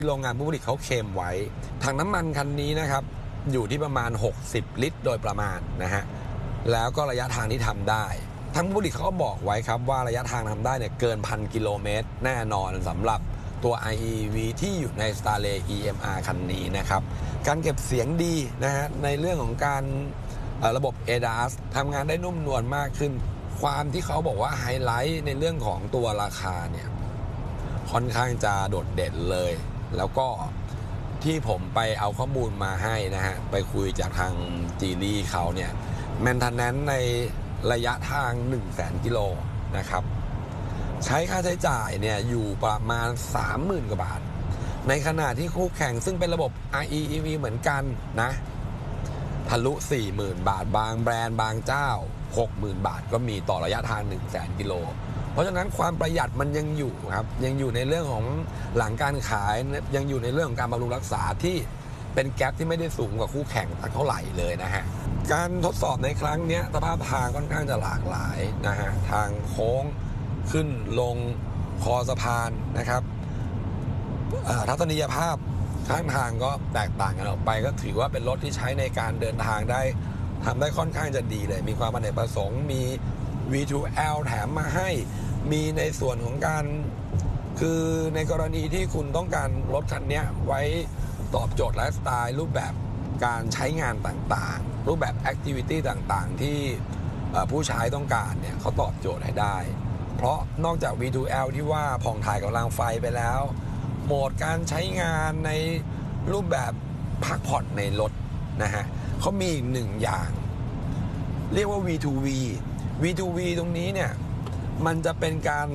โรงงานผู้ผลิตเขาเคลมไว้ถังน้ำมันคันนี้นะครับอยู่ที่ประมาณ60ลิตรโดยประมาณนะฮะแล้วก็ระยะทางที่ทำได้ทั้งผู้ผลิตเขาก็บอกไว้ครับว่าระยะทางทำได้เนี่ยเกิน1,000 กิโลเมตรแน่นอนสำหรับตัว IEV ที่อยู่ใน Starray EMR คันนี้นะครับการเก็บเสียงดีนะฮะในเรื่องของการระบบ ADAS ทำงานได้นุ่มนวลมากขึ้นความที่เขาบอกว่าไฮไลท์ในเรื่องของตัวราคาเนี่ยค่อนข้างจะโดดเด่นเลยแล้วก็ที่ผมไปเอาข้อมูลมาให้นะฮะไปคุยจากทางจีลี่เขาเนี่ยแมนเทนแนนซ์ในระยะทาง 100,000 กิโลนะครับใช้ค่าใช้จ่ายเนี่ยอยู่ประมาณ 30,000 กว่าบาทในขณะที่คู่แข่งซึ่งเป็นระบบ REEV เหมือนกันนะทะลุ 40,000 บาทบางแบรนด์บางเจ้า 60,000 บาทก็มีต่อระยะทาง 100,000 กิโลเพราะฉะนั้นความประหยัดมันยังอยู่ครับยังอยู่ในเรื่องของหลังการขายยังอยู่ในเรื่องของการบำรุงรักษาที่เป็นแกปที่ไม่ได้สูงกว่าคู่แข่งเท่าไหร่เลยนะฮะการทดสอบในครั้งนี้สภาพทางค่อนข้างจะหลากหลายนะฮะทางโค้งขึ้นลงคอสะพานนะครับทัศนียภาพข้างทางก็แตกต่างกันออกไปก็ถือว่าเป็นรถที่ใช้ในการเดินทางได้ทำได้ค่อนข้างจะดีเลยมีความอเนกประสงค์มี V2L แถมมาให้มีในส่วนของการคือในกรณีที่คุณต้องการรถคันนี้ไว้ตอบโจทย์ไลฟ์สไตล์รูปแบบการใช้งานต่างๆรูปแบบแอคทิวิตี้ต่างๆที่ผู้ใช้ต้องการเนี่ยเขาตอบโจทย์ให้ได้เพราะนอกจาก V2L ที่ว่าผ่องถ่ายกำลังไฟไปแล้วโหมดการใช้งานในรูปแบบพักผ่อนในรถนะฮะเขามีอีกหนึ่งอย่างเรียกว่า V2V ตรงนี้เนี่ยมันจะเป็น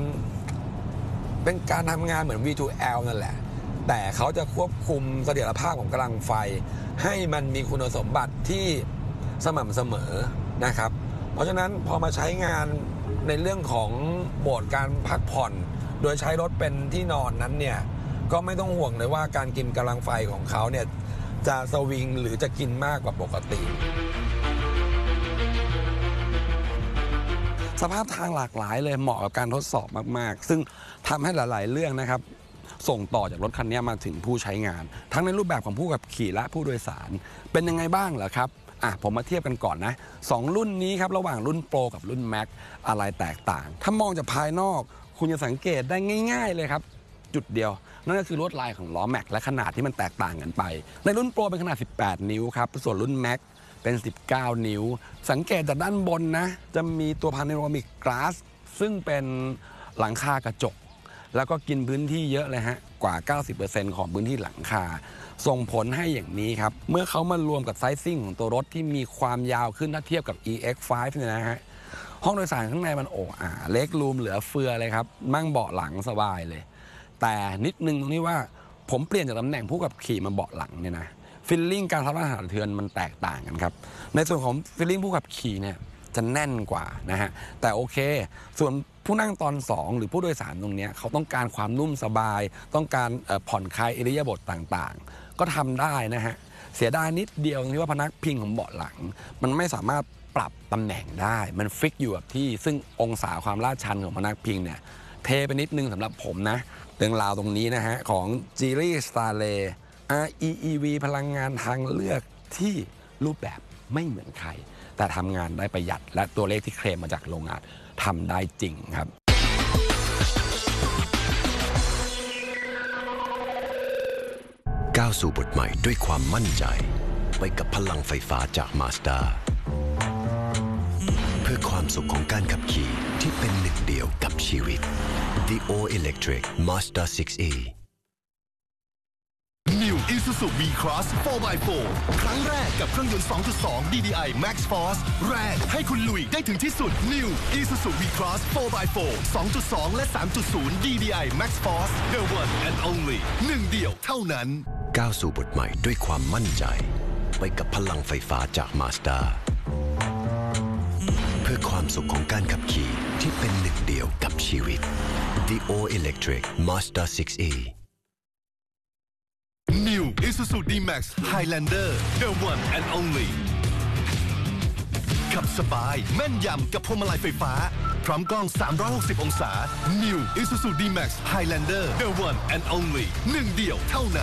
การทำงานเหมือน V2L นั่นแหละแต่เขาจะควบคุมเสถียรภาพของกำลังไฟให้มันมีคุณสมบัติที่สม่ำเสมอนะครับเพราะฉะนั้นพอมาใช้งานในเรื่องของโหมดการพักผ่อนโดยใช้รถเป็นที่นอนนั้นเนี่ยก็ไม่ต้องห่วงเลยว่าการกินกำลังไฟของเขาเนี่ยจะสวิงหรือจะกินมากกว่าปกติสภาพทางหลากหลายเลยเหมาะกับการทดสอบมากๆซึ่งทำให้หลายๆเรื่องนะครับส่งต่อจากรถคันนี้มาถึงผู้ใช้งานทั้งในรูปแบบของผู้ขับขี่และผู้โดยสารเป็นยังไงบ้างเหรอครับผมมาเทียบกันก่อนนะ2รุ่นนี้ครับระหว่างรุ่นโปรกับรุ่นแม็กอะไรแตกต่างถ้ามองจากภายนอกคุณจะสังเกตได้ง่ายๆเลยครับจุดเดียวนั่นก็คือลวดลายของล้อแม็กและขนาดที่มันแตกต่างกันไปในรุ่นโปรเป็นขนาด18นิ้วครับส่วนรุ่นแม็กเป็น19นิ้วสังเกตจากด้านบนนะจะมีตัวพาโนรามิกกลาสซึ่งเป็นหลังคากระจกแล้วก็กินพื้นที่เยอะเลยฮะกว่า 90% ของพื้นที่หลังคาส่งผลให้อย่างนี้ครับเมื่อเขามารวมกับไซซิ่งของตัวรถที่มีความยาวขึ้นถ้าเทียบกับ EX5 เนี่ยนะฮะห้องโดยสารข้างในมันเล็กรูมเหลือเฟือเลยครับมั่งเบาะหลังสบายเลยแต่นิดนึงตรงที่ว่าผมเปลี่ยนจากตำแหน่งผู้ขับขี่มาเบาะหลังเนี่ยนะฟีลลิ่งการรับอาหารเทือนมันแตกต่างกันครับในส่วนของฟีลลิ่งผู้ขับขี่เนี่ยจะแน่นกว่านะฮะแต่โอเคส่วนผู้นั่งตอน2หรือผู้โดยสารตรงนี้เขาต้องการความนุ่มสบายต้องการผ่อนคลายอิริยาบถต่างๆก็ทำได้นะฮะเสียดายนิดเดียวที่ว่าพนักพิงของเบาะหลังมันไม่สามารถปรับตำแหน่งได้มันฟิกอยู่กับที่ซึ่งองศาความลาดชันของพนักพิงเนี่ยเทไปนิดนึงสำหรับผมนะเรื่องราวตรงนี้นะฮะของ Geely Starray REEV พลังงานทางเลือกที่รูปแบบไม่เหมือนใครแต่ทำงานได้ประหยัดและตัวเลขที่เคลมมาจากโรงงานทำได้จริงครับก้าวสู่บทใหม่ด้วยความมั่นใจไปกับพลังไฟฟ้าจาก Mazda เพื่อความสุขของการขับขี่ที่เป็นหนึ่งเดียวกับชีวิต The All Electric Mazda 6e New Isuzu V-Cross 4x4 ครั้งแรกกับเครื่องยนต์ 2.2 DDI Max Force แรงให้คุณลุยได้ถึงที่สุด New Isuzu V-Cross 4x4 2.2 และ 3.0 DDI Max Force The One and Only หนึ่งเดียวเท่านั้นก้าวสู่บทใหม่ด้วยความมั่นใจไปกับพลังไฟฟ้าจาก Mazda เพื่อความสุขของการขับขี่ที่เป็นหนึ่งเดียวกับชีวิต The All Electric Mazda 6e New Isuzu D-Max Highlander The One and Only ขับสบายแม่นยำกับพวงมาลัยไฟฟ้าพร้อมกล้อง360องศา New Isuzu D-Max Highlander The One and Only หนึ่งเดียวเท่านั้น